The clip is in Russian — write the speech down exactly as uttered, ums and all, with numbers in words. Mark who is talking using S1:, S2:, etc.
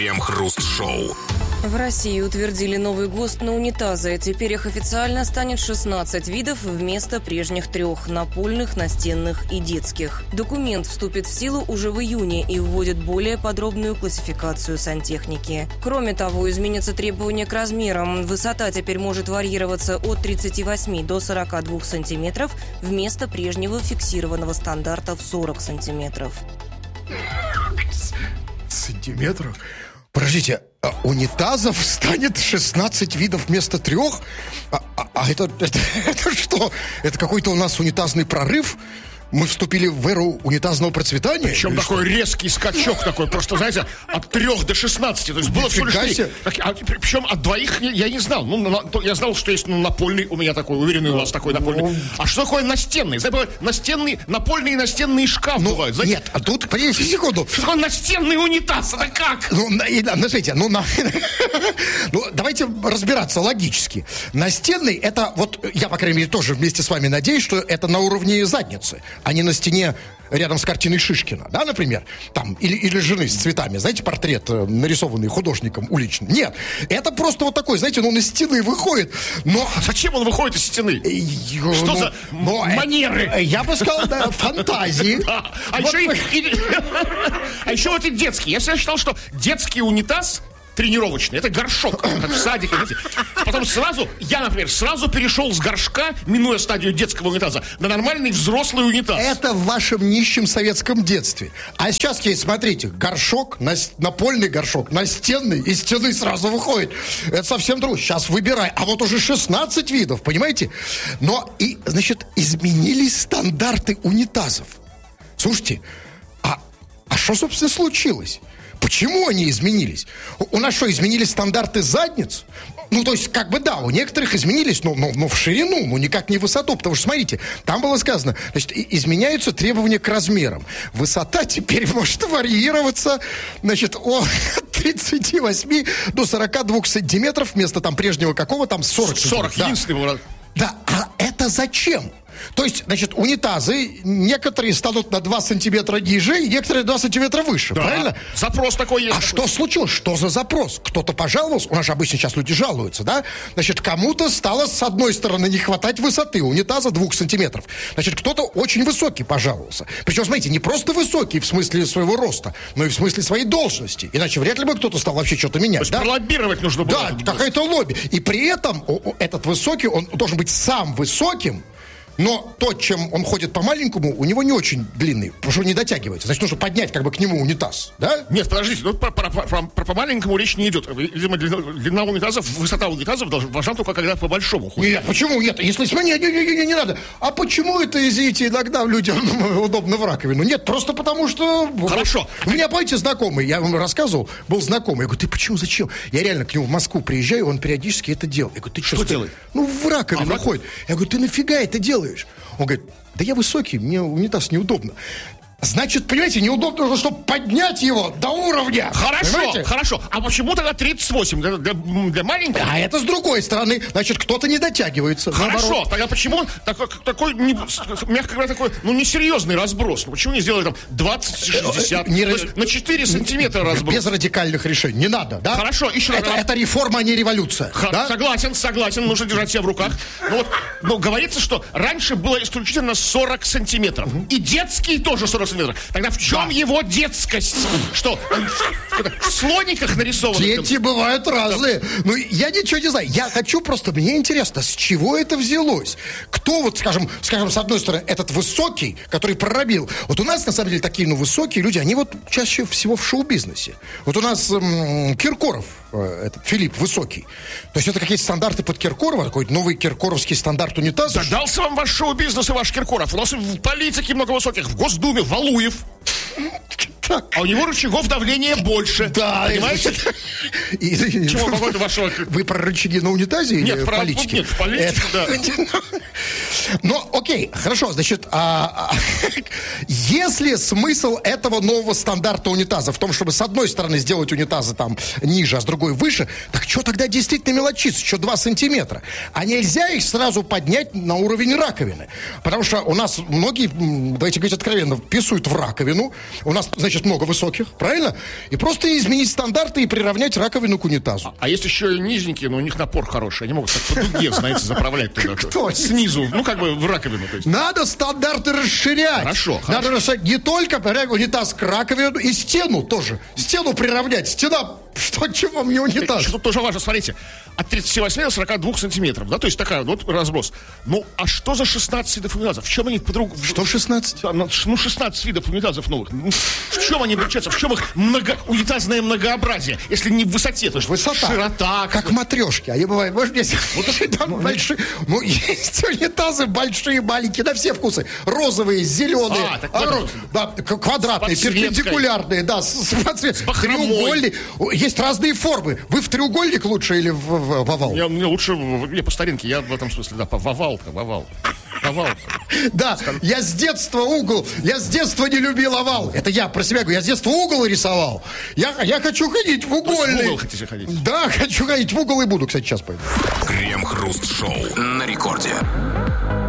S1: Крем-хруст-шоу.
S2: В России утвердили новый ГОСТ на унитазы. Теперь их официально станет шестнадцать видов вместо прежних трех – напольных, настенных и детских. Документ вступит в силу уже в июне и вводит более подробную классификацию сантехники. Кроме того, изменятся требования к размерам. Высота теперь может варьироваться от тридцати восьми до сорока двух сантиметров вместо прежнего фиксированного стандарта в сорок сантиметров.
S3: Сантиметров? Подождите, а унитазов станет шестнадцать видов вместо трех? А, а, а это, это, это что? Это какой-то у нас унитазный прорыв? Мы вступили в эру унитазного процветания?
S4: Причем такой что? резкий скачок такой, просто, знаете, от трех до шестнадцати. То есть было всего лишь три. А, причем от двоих я, я не знал. Ну, на, я знал, что есть ну, напольный, у меня такой, уверенный у вас такой напольный. А что такое настенный? Знаете, настенный, напольный и настенный шкаф ну, бывают. Знаете?
S3: Нет, а тут, подождите секунду.
S4: Что такое настенный унитаз? Это как?
S3: Ну, смотрите, ну, на, ну, давайте разбираться логически. Настенный, это, вот, я, по крайней мере, тоже вместе с вами надеюсь, что это на уровне задницы, а не на стене рядом с картиной Шишкина, да, например, там, или, или жены с цветами, знаете, портрет, нарисованный художником уличным. Нет, это просто вот такой, знаете, он из стены выходит, но...
S4: Зачем он выходит из стены? Что
S3: ну,
S4: за
S3: но,
S4: манеры?
S3: Я бы сказал, да, фантазии.
S4: А еще вот и детский. Я всегда считал, что детский унитаз тренировочный, это горшок, как в садике, знаете. Потом сразу, я, например, сразу перешел с горшка, минуя стадию детского унитаза, на нормальный взрослый унитаз.
S3: Это в вашем нищем советском детстве. А сейчас есть, смотрите, горшок, напольный горшок, настенный, из стены сразу выходит. Это совсем другое. Сейчас выбирай. А вот уже шестнадцать видов, понимаете? Но, и, значит, изменились стандарты унитазов. Слушайте, а, а что, собственно, случилось? Почему они изменились? У нас что, изменились стандарты задниц? Ну, то есть, как бы да, у некоторых изменились, но, но, но в ширину, но никак не в высоту. Потому что, смотрите, там было сказано, значит, изменяются требования к размерам. Высота теперь может варьироваться, значит, от тридцати восьми до сорока двух сантиметров вместо там прежнего какого там сорок.
S4: сорок, да. Единственный был.
S3: Да, а это зачем? То есть, значит, унитазы некоторые станут на два сантиметра ниже, и некоторые на два сантиметра выше, да, правильно?
S4: Запрос такой есть.
S3: А что случилось? Что за запрос? Кто-то пожаловался? У нас же обычно сейчас люди жалуются, да? Значит, кому-то стало с одной стороны не хватать высоты унитаза двух сантиметров. Значит, кто-то очень высокий пожаловался. Причем, смотрите, не просто высокий в смысле своего роста, но и в смысле своей должности. Иначе вряд ли бы кто-то стал вообще что-то менять,
S4: то есть
S3: да?
S4: пролоббировать нужно было.
S3: Да, какая-то лобби. И при этом этот высокий, он должен быть сам высоким, но то, чем он ходит по маленькому, у него не очень длинный, потому что он не дотягивается. Значит, нужно поднять как бы к нему унитаз, да?
S4: Нет, подождите, ну, про, про, про, про по маленькому речь не идет. Видимо, длина, длина унитазов, высота унитазов должна, должна только когда по большому ходит.
S3: Нет, почему нет? Если смотри, не, не, не, не надо. А почему это, извините, иногда людям удобно в раковину? Нет, просто потому что...
S4: Хорошо.
S3: У меня, помните, знакомый, я вам рассказывал, был знакомый. Я говорю, ты почему, зачем? Я реально к нему в Москву приезжаю, он периодически это делает. Я говорю, ты что?
S4: Что делает?
S3: Ну, в раковину а, ходит. Я говорю, ты нафига это делаешь? Он говорит, да я высокий, мне унитаз неудобно. Значит, понимаете, неудобно нужно, чтобы поднять его до уровня.
S4: Хорошо,
S3: понимаете?
S4: Хорошо. А почему тогда тридцать восемь для, для, для маленького?
S3: А это с другой стороны. Значит, кто-то не дотягивается.
S4: Хорошо.
S3: Наоборот.
S4: Тогда почему такой, такой не, мягко говоря, такой, ну, несерьезный разброс? Ну, почему не сделали там двадцать-шестьдесят?
S3: Не
S4: то
S3: раз...
S4: есть на четыре сантиметра разброс.
S3: Без радикальных решений. Не надо, да?
S4: Хорошо. Еще
S3: это,
S4: раз.
S3: это реформа, а не революция.
S4: Х-
S3: да?
S4: Согласен, согласен. Нужно держать себя в руках. Но, вот, но говорится, что раньше было исключительно сорок сантиметров. Угу. И детский тоже сорок сантиметров. Тогда в чем да. его детскость? Что, в слониках нарисовано?
S3: Дети бывают разные. Ну, я ничего не знаю. Я хочу просто, мне интересно, с чего это взялось? Кто вот, скажем, скажем, с одной стороны, этот высокий, который проробил. Вот у нас, на самом деле, такие, ну, высокие люди, они вот чаще всего в шоу-бизнесе. Вот у нас м- Киркоров, э, этот Филипп, высокий. То есть это какие-то стандарты под Киркорова, какой-то новый киркоровский стандарт унитаза.
S4: Да дался вам ваш шоу-бизнес и ваш Киркоров. У нас в политике много высоких, в Госдуме Валуев. Так. А у него рычагов давления больше.
S3: Да,
S4: понимаете?
S3: И, и,
S4: Чего какой-то вашего...
S3: Вы про рычаги на унитазе
S4: нет,
S3: или
S4: про,
S3: в политике?
S4: Нет, в политике,
S3: это... да. Ну, окей, хорошо, значит, а, а, если смысл этого нового стандарта унитаза в том, чтобы с одной стороны сделать унитазы там ниже, а с другой выше, так что тогда действительно мелочиться, что два сантиметра? А нельзя их сразу поднять на уровень раковины? Потому что у нас многие, давайте говорить откровенно, писают в раковину, у нас, значит, значит, много высоких, правильно? И просто изменить стандарты и приравнять раковину к унитазу.
S4: А, а есть еще и нижненькие, но у них напор хороший. Они могут так по дуге, знаете, заправлять туда.
S3: Кто?
S4: Снизу, ну, как бы в раковину. То есть.
S3: Надо стандарты расширять.
S4: Хорошо,
S3: Надо
S4: хорошо.
S3: расширять не только унитаз к раковину, и стену тоже. Стену приравнять. Стена, что, чего мне унитаз?
S4: Что тоже важно, смотрите, от тридцати восьми до сорока двух сантиметров, да, то есть такая вот разброс. Ну, а что за шестнадцать видов унитазов? В чем они подруг...
S3: Что шестнадцать?
S4: Да, ну, шестнадцать видов унитазов новых. Ну, в чем они отличаются? В чем их много... унитазное многообразие? Если не в высоте, то есть
S3: высота.
S4: Широта.
S3: Как матрешки. Они бывают, может, есть вот там ну, большие. Ну, есть унитазы большие, маленькие, на все вкусы. Розовые, зеленые,
S4: а, так,
S3: а, да, квадратные, перпендикулярные, да, с, с, с треугольные. Есть разные формы. Вы в треугольник лучше или в, в, в овал?
S4: Я, мне лучше, я по старинке, я в этом смысле, да, в овал, в овал. Овал.
S3: Да, я с детства угол, я с детства не любил овал. Это я про себя говорю, я с детства угол рисовал. Я, я хочу ходить в угольный.
S4: В угол хотите ходить?
S3: Да, хочу ходить в угол и буду, кстати, сейчас пойду.
S1: Крем-хруст-шоу на рекорде.